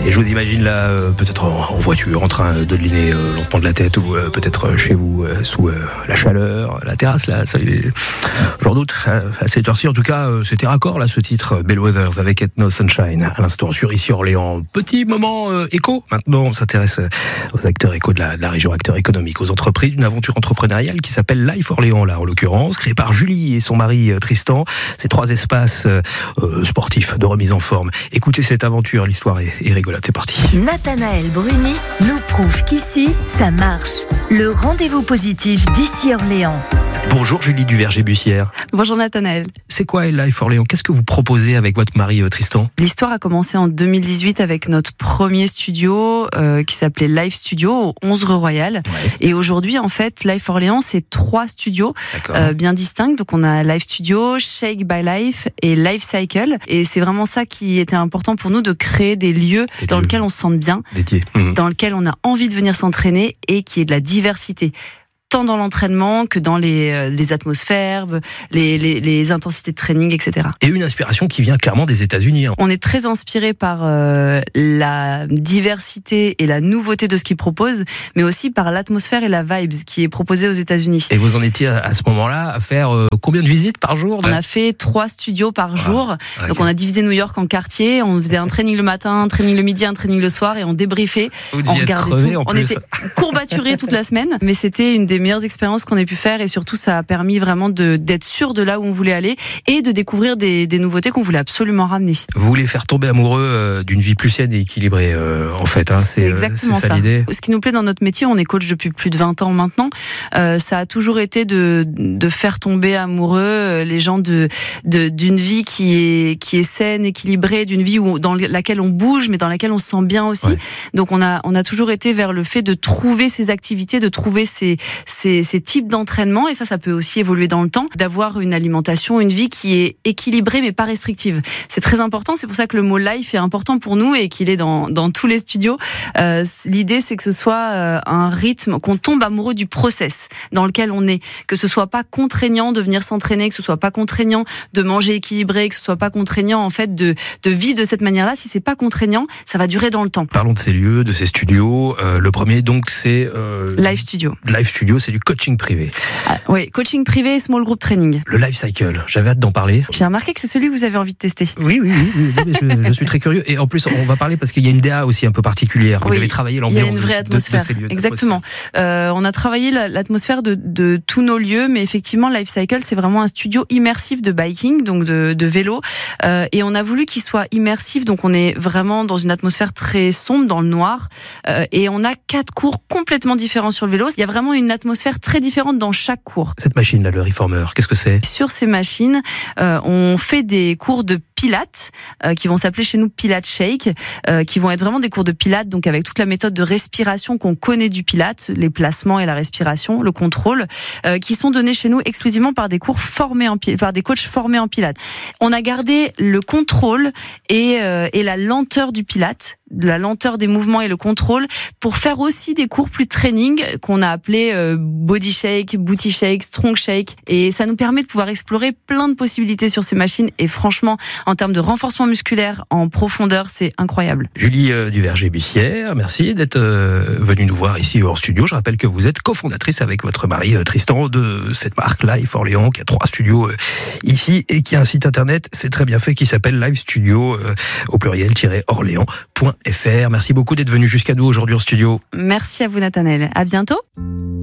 Et je vous imagine là, peut-être en voiture, en train de deviner lentement de la tête, ou peut-être chez vous, sous la chaleur, la terrasse, là, ça, j'en doute, à cette heure-ci. En tout cas, c'était raccord, là, ce titre, Bellwethers, avec Ain't No Sunshine, à l'instant, sur Ici Orléans. Petit moment éco. Maintenant, on s'intéresse aux acteurs éco de la région, acteurs économiques, aux entreprises, d'une aventure entrepreneuriale qui s'appelle Life Orléans, là, en l'occurrence, créée par Julie et son mari Tristan. Ces 3 espaces sportifs de remise en forme. Écoutez cette aventure, l'histoire est rigolote. C'est parti. Nathanaël Bruni nous prouve qu'ici, ça marche. Le rendez-vous positif d'Ici Orléans. Bonjour Julie Duverger-Bussière. Bonjour Nathanaël. C'est quoi Life Orléans? Qu'est-ce que vous proposez avec votre mari Tristan? L'histoire a commencé en 2018 avec notre premier studio qui s'appelait Life Studio au 11 rue Royale. Ouais. Et aujourd'hui, en fait, Life Orléans, c'est 3 studios bien distincts. Donc on a Life Studio, Shake by Life et Life Cycle. Et c'est vraiment ça qui était important pour nous, de créer des lieux dans lesquels on se sente bien, dans lesquels on a envie de venir s'entraîner et qui est de la diversité. Tant dans l'entraînement que dans les atmosphères, les intensités de training, etc. Et une inspiration qui vient clairement des États-Unis. On est très inspiré par la diversité et la nouveauté de ce qu'ils proposent, mais aussi par l'atmosphère et la vibes qui est proposée aux États-Unis. Et vous en étiez à ce moment-là à faire combien de visites par jour? On a fait 3 studios par jour. Okay. Donc on a divisé New York en quartiers. On faisait un training le matin, un training le midi, un training le soir, et on débriefait. On regardait tout. On était courbaturés toute la semaine, mais c'était une des meilleures expériences qu'on ait pu faire, et surtout ça a permis vraiment d'être sûr de là où on voulait aller et de découvrir des nouveautés qu'on voulait absolument ramener. Vous voulez faire tomber amoureux d'une vie plus saine et équilibrée en fait, hein, c'est exactement ça l'idée. Ce qui nous plaît dans notre métier, on est coach depuis plus de 20 ans maintenant, ça a toujours été de faire tomber amoureux les gens d'une vie qui est saine, équilibrée, d'une vie dans laquelle on bouge mais dans laquelle on se sent bien aussi. Ouais. Donc on a toujours été vers le fait de trouver ces activités, de trouver ces types d'entraînement, et ça peut aussi évoluer dans le temps, d'avoir une alimentation, une vie qui est équilibrée mais pas restrictive. C'est très important, c'est pour ça que le mot life est important pour nous et qu'il est dans tous les studios. L'idée, c'est que ce soit un rythme, qu'on tombe amoureux du process dans lequel on est, que ce soit pas contraignant de venir s'entraîner, que ce soit pas contraignant de manger équilibré, que ce soit pas contraignant en fait de vivre de cette manière-là. Si c'est pas contraignant, ça va durer dans le temps. Parlons de ces lieux, de ces studios. Le premier donc c'est Life Studio. Life Studio, c'est du coaching privé. Oui, coaching privé et small group training. Le Life Cycle, j'avais hâte d'en parler. J'ai remarqué que c'est celui que vous avez envie de tester. Oui, je suis très curieux. Et en plus, on va parler parce qu'il y a une DA aussi un peu particulière. Vous avez travaillé l'ambiance. Il y a une vraie atmosphère. De ces lieux. Exactement. On a travaillé l'atmosphère de tous nos lieux, mais effectivement, Life Cycle, c'est vraiment un studio immersif de biking, donc de vélo. Et on a voulu qu'il soit immersif, donc on est vraiment dans une atmosphère très sombre, dans le noir. Et on a 4 cours complètement différents sur le vélo. Il y a vraiment une atmosphère très différente dans chaque cours. Cette machine-là, le Reformer, qu'est-ce que c'est? Sur ces machines, on fait des cours de pilates qui vont s'appeler chez nous Pilates Shake, qui vont être vraiment des cours de pilates, donc avec toute la méthode de respiration qu'on connaît du pilates, les placements et la respiration, le contrôle, qui sont donnés chez nous exclusivement par des cours par des coachs formés en pilates. On a gardé le contrôle et la lenteur du pilates, la lenteur des mouvements et le contrôle, pour faire aussi des cours plus training qu'on a appelé body shake, booty shake, strong shake, et ça nous permet de pouvoir explorer plein de possibilités sur ces machines. Et franchement, en termes de renforcement musculaire en profondeur, c'est incroyable. Julie Duverger-Bussière, merci d'être venue nous voir ici en studio. Je rappelle que vous êtes cofondatrice avec votre mari Tristan de cette marque Life Orléans, qui a 3 studios ici et qui a un site internet, c'est très bien fait, qui s'appelle Live Studio au pluriel-orléans.fr. Merci beaucoup d'être venu jusqu'à nous aujourd'hui en studio. Merci à vous Nathanaël. À bientôt.